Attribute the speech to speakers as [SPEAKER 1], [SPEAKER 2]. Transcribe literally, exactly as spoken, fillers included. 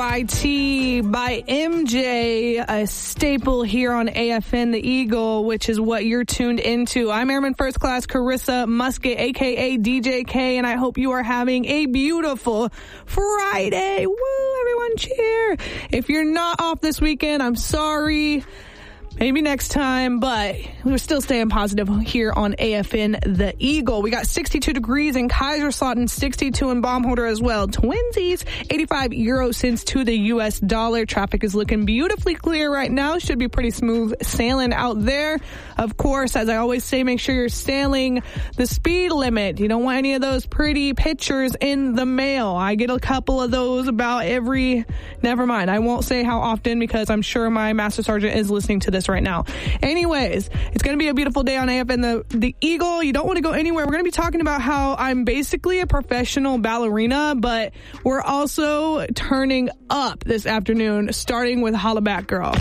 [SPEAKER 1] Y T by M J, a staple here on A F N The Eagle, which is what you're tuned into. I'm Airman First Class Carissa Musket, a k a. D J K, and I hope you are having a beautiful Friday. Woo, everyone cheer. If you're not off this weekend, I'm sorry. Maybe next time, but we're still staying positive here on A F N The Eagle. We got sixty-two degrees in Kaiserslautern, sixty-two in Baumholder as well. Twinsies, eighty-five euro cents to the U S dollar. Traffic is looking beautifully clear right now. Should be pretty smooth sailing out there. Of course, as I always say, make sure you're sailing the speed limit. You don't want any of those pretty pictures in the mail. I get a couple of those about every, never mind. I won't say how often because I'm sure my Master Sergeant is listening to this right now. Anyways, it's going to be a beautiful day on A F N the, the Eagle. You don't want to go anywhere. We're going to be talking about how I'm basically a professional ballerina, but we're also turning up this afternoon, starting with Holla Back Girl.